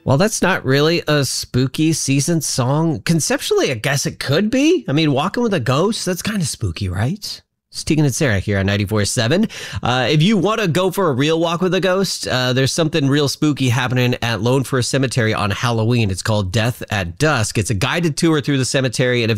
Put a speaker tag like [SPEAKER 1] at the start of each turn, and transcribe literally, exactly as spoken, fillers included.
[SPEAKER 1] Well, that's not really a spooky season song. Conceptually, I guess it could be. I mean, Walking with a Ghost, that's kind of spooky, right? It's Tegan and Sarah here on ninety-four point seven. Uh, if you want to go for a real walk with a ghost, uh, there's something real spooky happening at Lone Fir Cemetery on Halloween. It's called Death at Dusk. It's a guided tour through the cemetery, and if